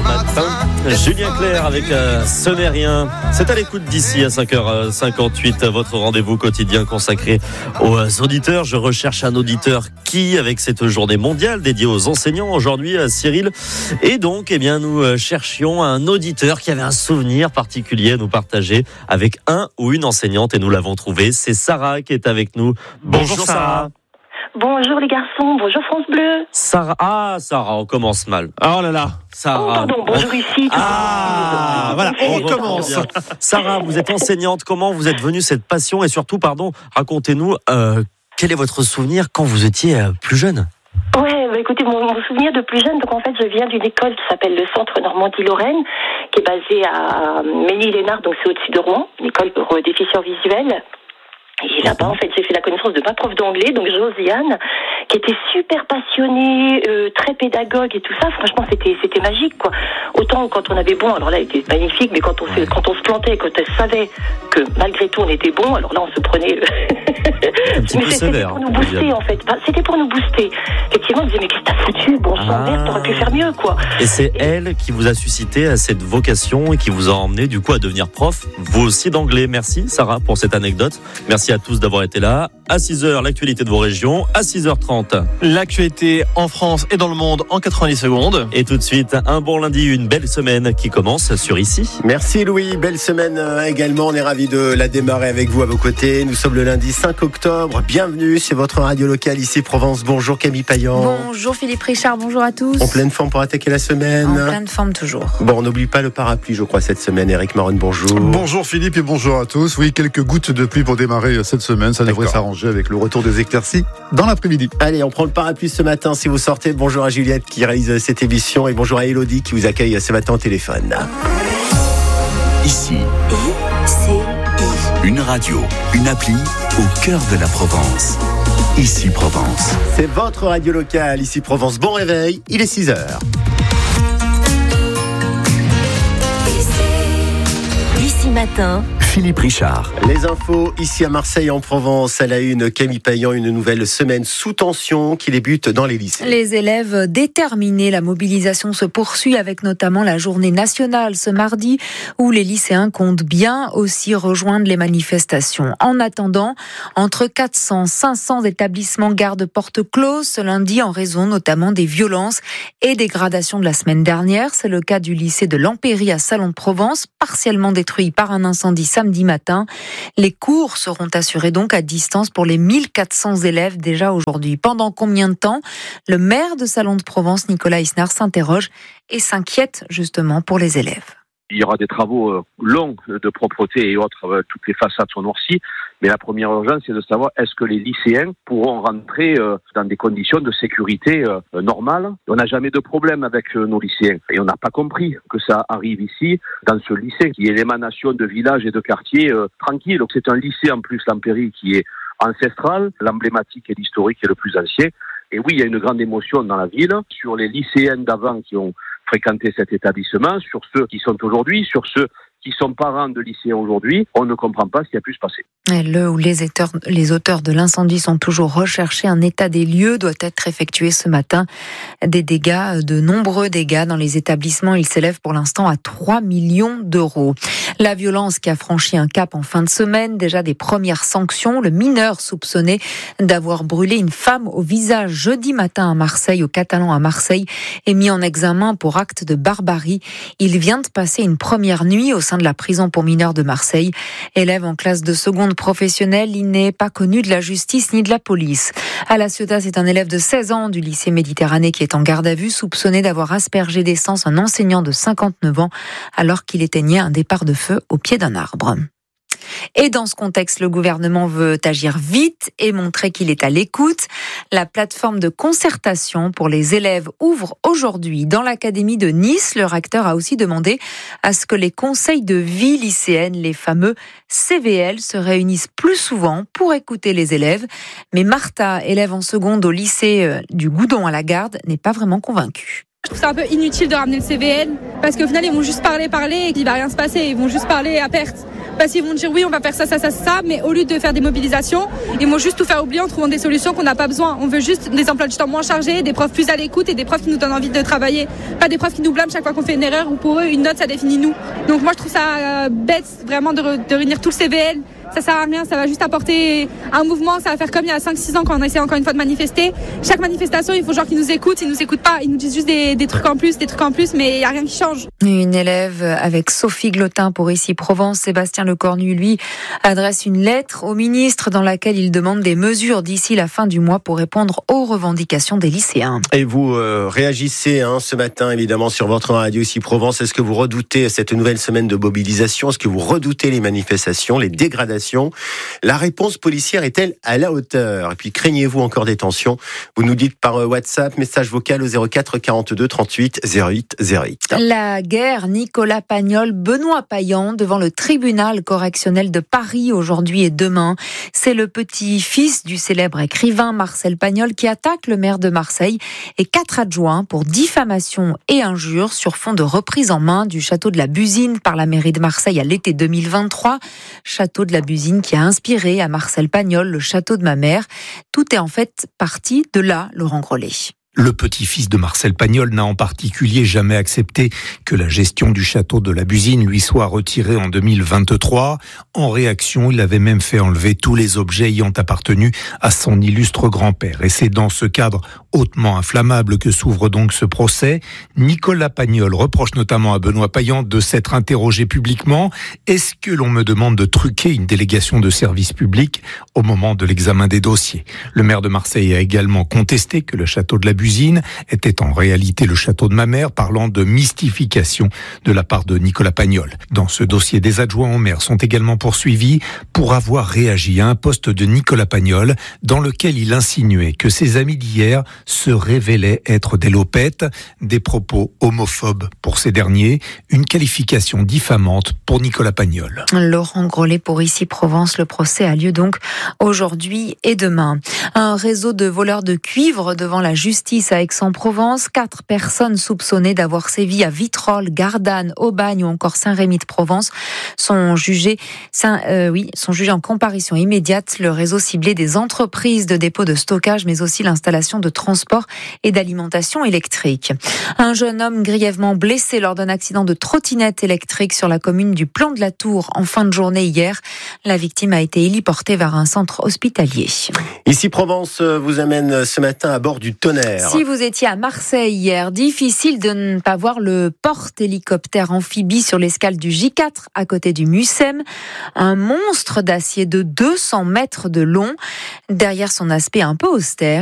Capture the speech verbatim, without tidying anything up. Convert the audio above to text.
matin. Julien Clerc avec euh, Ce n'est rien. C'est à l'écoute d'ici à cinq heures cinquante-huit, votre rendez-vous quotidien consacré aux auditeurs. Je recherche un auditeur qui, avec cette journée mondiale dédiée aux enseignants aujourd'hui, Cyril. Et donc, eh bien, nous cherchions un auditeur qui avait un souvenir particulier à nous partager avec un ou une enseignante et nous l'avons trouvé. C'est Sarah qui est avec nous. Bonjour, Bonjour Sarah. Bonjour les garçons, bonjour France Bleu. Sarah, ah Sarah, on commence mal. Oh là là, Sarah. Oh pardon, bonjour ici. Ah, voilà, on recommence. Sarah, vous êtes enseignante, comment vous êtes venue cette passion et surtout, pardon, racontez-nous, euh, quel est votre souvenir quand vous étiez plus jeune ? Ouais, bah écoutez, mon, mon souvenir de plus jeune, donc en fait, je viens d'une école qui s'appelle le Centre Normandie-Lorraine, qui est basée à Ménil-Lénard, donc c'est au-dessus de Rouen, une école pour déficients visuels. Et là-bas, en fait, j'ai fait la connaissance de ma prof d'anglais, donc Josiane, qui était super passionnée, euh, très pédagogue et tout ça. Franchement, c'était c'était magique, quoi. Autant quand on avait bon, alors là, elle était magnifique, mais quand on se, quand on se plantait, quand elle savait que malgré tout on était bon, alors là, on se prenait. Un petit mais peu c'était sévère, pour nous booster, en fait. Enfin, c'était pour nous booster. Effectivement, on disait mais qu'est-ce que t'as foutu, bon sang, ah. merde, t'aurais pu faire mieux, quoi. Et c'est et... elle qui vous a suscité à cette vocation et qui vous a emmené du coup à devenir prof, vous aussi d'anglais. Merci Sarah pour cette anecdote. Merci à tous d'avoir été là. À six heures, l'actualité de vos régions. À six heures trente, l'actualité en France et dans le monde en quatre-vingt-dix secondes. Et tout de suite, un bon lundi, une belle semaine qui commence sur Ici. Merci Louis, belle semaine également. On est ravis de la démarrer avec vous à vos côtés. Nous sommes le lundi cinq octobre. Bienvenue, c'est votre radio locale ici Provence. Bonjour Camille Payan. Bonjour Philippe Richard, bonjour à tous. En pleine forme pour attaquer la semaine. En pleine forme toujours. Bon, on n'oublie pas le parapluie, je crois, cette semaine. Eric Maron, bonjour. Bonjour Philippe et bonjour à tous. Oui, quelques gouttes de pluie pour démarrer cette semaine. Ça devrait s'arranger avec le retour des éclaircies dans l'après-midi. Allez, on prend le parapluie ce matin si vous sortez. Bonjour à Juliette qui réalise cette émission et bonjour à Elodie qui vous accueille ce matin au téléphone. Ici. Et c'est une radio, une appli au cœur de la Provence. Ici Provence. C'est votre radio locale, ici Provence. Bon réveil, il est six heures. Ici matin, Philippe Richard. Les infos ici à Marseille en Provence. À la une, Camille Payan, une nouvelle semaine sous tension qui débute dans les lycées. Les élèves déterminés, la mobilisation se poursuit avec notamment la journée nationale ce mardi où les lycéens comptent bien aussi rejoindre les manifestations. En attendant, entre quatre cents et cinq cents établissements gardent porte close ce lundi en raison notamment des violences et dégradations de la semaine dernière. C'est le cas du lycée de l'Empéry à Salon de Provence, partiellement détruit par un incendie samedi matin. Les cours seront assurés donc à distance pour les mille quatre cents élèves déjà aujourd'hui. Pendant combien de temps ? Le maire de Salon de Provence, Nicolas Isnard, s'interroge et s'inquiète justement pour les élèves. Il y aura des travaux euh, longs de propreté et autres, euh, toutes les façades sont noircies, mais la première urgence c'est de savoir est-ce que les lycéens pourront rentrer euh, dans des conditions de sécurité euh, normales. On n'a jamais de problème avec euh, nos lycéens et on n'a pas compris que ça arrive ici, dans ce lycée qui est l'émanation de villages et de quartiers euh, tranquilles. Donc c'est un lycée en plus, l'Empéry, qui est ancestral, l'emblématique et l'historique est le plus ancien. Et oui, il y a une grande émotion dans la ville sur les lycéens d'avant qui ont fréquenter cet établissement, sur ceux qui sont aujourd'hui, sur ceux qui sont parents de lycéens aujourd'hui, on ne comprend pas ce qui a pu se passer. Le ou les auteurs, les auteurs de l'incendie sont toujours recherchés. Un état des lieux doit être effectué ce matin. Des dégâts, de nombreux dégâts dans les établissements. Ils s'élèvent pour l'instant à trois millions d'euros. La violence qui a franchi un cap en fin de semaine. Déjà des premières sanctions. Le mineur soupçonné d'avoir brûlé une femme au visage jeudi matin à Marseille, au Catalan à Marseille, est mis en examen pour acte de barbarie. Il vient de passer une première nuit au sein de la prison pour mineurs de Marseille. Élève en classe de seconde professionnelle, il n'est pas connu de la justice ni de la police. À La Ciotat, c'est un élève de seize ans du lycée Méditerranée qui est en garde à vue, soupçonné d'avoir aspergé d'essence un enseignant de cinquante-neuf ans alors qu'il éteignait un départ de feu au pied d'un arbre. Et dans ce contexte, le gouvernement veut agir vite et montrer qu'il est à l'écoute. La plateforme de concertation pour les élèves ouvre aujourd'hui dans l'académie de Nice. Le recteur a aussi demandé à ce que les conseils de vie lycéenne, les fameux C V L, se réunissent plus souvent pour écouter les élèves. Mais Martha, élève en seconde au lycée du Goudon à la Garde, n'est pas vraiment convaincue. Je trouve ça un peu inutile de ramener le C V L Parce qu'au final, ils vont juste parler, parler et qu'il va rien se passer. Ils vont juste parler à perte. Parce qu'ils vont dire oui, on va faire ça, ça, ça, ça, mais au lieu de faire des mobilisations, ils vont juste tout faire oublier en trouvant des solutions qu'on n'a pas besoin. On veut juste des emplois du temps moins chargés, des profs plus à l'écoute et des profs qui nous donnent envie de travailler. Pas des profs qui nous blâment chaque fois qu'on fait une erreur ou pour eux, une note, ça définit nous. Donc moi, je trouve ça euh, bête vraiment de, re- de réunir tout le C V L. Ça sert à rien, ça va juste apporter un mouvement, ça va faire comme il y a cinq six ans quand on a essayé encore une fois de manifester. Chaque manifestation, il faut genre qu'ils nous écoutent, ils nous écoutent pas, ils nous disent juste des, des trucs en plus, des trucs en plus, mais il y a rien qui change. Une élève avec Sophie Glotin pour Ici Provence, Sébastien Lecornu, lui, adresse une lettre au ministre dans laquelle il demande des mesures d'ici la fin du mois pour répondre aux revendications des lycéens. Et vous euh, réagissez hein, ce matin évidemment sur votre radio Ici Provence. Est-ce que vous redoutez cette nouvelle semaine de mobilisation? Est-ce que vous redoutez les manifestations, les dégradations? La réponse policière est-elle à la hauteur? Et puis craignez-vous encore des tensions? Vous nous dites par WhatsApp, message vocal au zéro quatre quarante-deux trente-huit zéro huit zéro huit. La guerre, Nicolas Pagnol, Benoît Payan devant le tribunal correctionnel de Paris aujourd'hui et demain. C'est le petit-fils du célèbre écrivain Marcel Pagnol qui attaque le maire de Marseille et quatre adjoints pour diffamation et injures sur fond de reprise en main du château de la Busine par la mairie de Marseille à l'été deux mille vingt-trois. Château de la Busine qui a inspiré à Marcel Pagnol le château de ma mère. Tout est en fait parti de là, Laurent Grollet. Le petit-fils de Marcel Pagnol n'a en particulier jamais accepté que la gestion du château de la Busine lui soit retirée en deux mille vingt-trois. En réaction, il avait même fait enlever tous les objets ayant appartenu à son illustre grand-père. Et c'est dans ce cadre hautement inflammable que s'ouvre donc ce procès. Nicolas Pagnol reproche notamment à Benoît Payan de s'être interrogé publiquement. Est-ce que l'on me demande de truquer une délégation de service public au moment de l'examen des dossiers? Le maire de Marseille a également contesté que le château de la Busine était en réalité le château de ma mère, parlant de mystification de la part de Nicolas Pagnol. Dans ce dossier, des adjoints au maire sont également poursuivis pour avoir réagi à un post de Nicolas Pagnol dans lequel il insinuait que ses amis d'hier se révélaient être des lopettes, des propos homophobes pour ces derniers, une qualification diffamante pour Nicolas Pagnol. Laurent Grollet pour Ici Provence. Le procès a lieu donc aujourd'hui et demain. Un réseau de voleurs de cuivre devant la justice à Aix-en-Provence. Quatre personnes soupçonnées d'avoir sévi à Vitrolles, Gardanne, Aubagne ou encore Saint-Rémy-de-Provence sont jugées, euh, oui, sont jugées en comparution immédiate. Le réseau ciblait des entreprises de dépôt de stockage, mais aussi l'installation de transport et d'alimentation électrique. Un jeune homme grièvement blessé lors d'un accident de trottinette électrique sur la commune du Plan de la Tour en fin de journée hier. La victime a été héliportée vers un centre hospitalier. Ici Provence vous amène ce matin à bord du Tonnerre. Si vous étiez à Marseille hier, difficile de ne pas voir le porte-hélicoptère amphibie sur l'escale du J quatre à côté du Mucem. Un monstre d'acier de deux cents mètres de long. Derrière son aspect un peu austère,